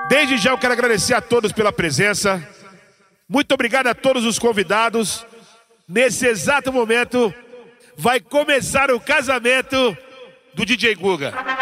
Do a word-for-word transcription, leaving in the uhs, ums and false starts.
Desde já eu quero agradecer a todos pela presença. Muito obrigado a todos os convidados. Nesse exato momento vai começar o casamento do D J Guga.